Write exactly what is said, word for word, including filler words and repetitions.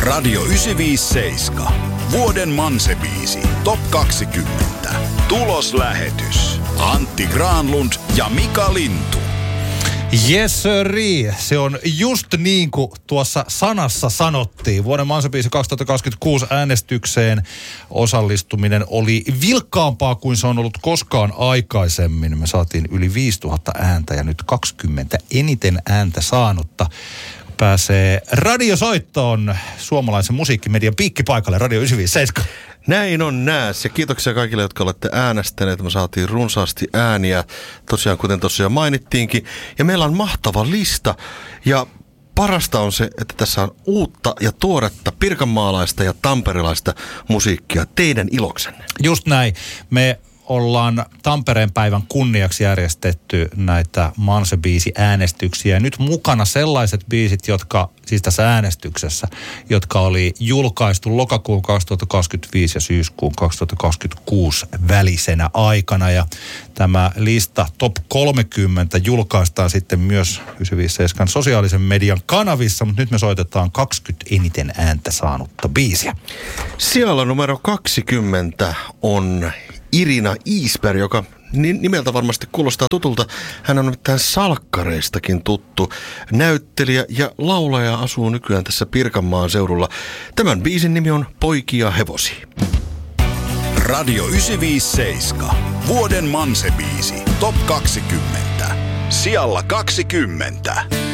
Radio yhdeksänsataaviisikymmentäseitsemän. Vuoden Manse-biisi. Top kaksikymmentä. Tuloslähetys. Antti Granlund ja Mika Lintu. Yes sirri. Se on just niin kuin tuossa sanassa sanottiin. Vuoden Manse-biisi kaksituhattakaksikymmentäkuusi äänestykseen osallistuminen oli vilkkaampaa kuin se on ollut koskaan aikaisemmin. Me saatiin yli viisituhatta ääntä ja nyt kaksikymmentä eniten ääntä saanutta pääsee radiosoittoon suomalaisen musiikkimedian piikkipaikalle Radio yhdeksänsataaviisikymmentäseitsemän. Näin on nääs ja kiitoksia kaikille, jotka olette äänestäneet. Me saatiin runsaasti ääniä, tosiaan kuten tosiaan mainittiinkin. Ja meillä on mahtava lista ja parasta on se, että tässä on uutta ja tuoretta pirkanmaalaista ja tamperilaista musiikkia teidän iloksenne. Just näin. Me ollaan Tampereen päivän kunniaksi järjestetty näitä Manse-biisi-äänestyksiä. Nyt mukana sellaiset biisit, jotka, siis tässä äänestyksessä, jotka oli julkaistu lokakuun kaksituhattakaksikymmentäviisi ja syyskuun kaksituhattakaksikymmentäkuusi välisenä aikana. Ja tämä lista Top kolmekymmentä julkaistaan sitten myös yhdeksänsataaviisikymmentäseitsemän sosiaalisen median kanavissa, mutta nyt me soitetaan kaksikymmentä eniten ääntä saanutta biisiä. Siellä numero kaksikymmentä on Irina Isberg, joka nimeltä varmasti kuulostaa tutulta. Hän on nimittäin salkkareistakin tuttu näyttelijä ja laulaja, asuu nykyään tässä Pirkanmaan seudulla. Tämän biisin nimi on Poikia hevosia. Radio yhdeksänsataaviisikymmentäseitsemän. Vuoden Manse-biisi. Top kaksikymmentä. Sijalla kaksikymmentä.